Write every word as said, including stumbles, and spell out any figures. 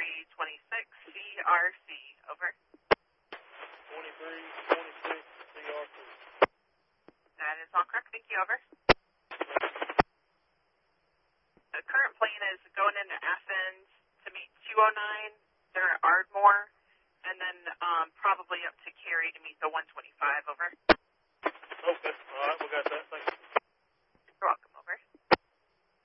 twenty-three twenty-six C R C, over. twenty-three twenty-six C R C. That is all correct. Thank you, over. The current plane is going into Athens to meet two oh nine. They're at Ardmore, and then um, probably up to Cary to meet the one twenty-five, over. Okay, all right, we got that.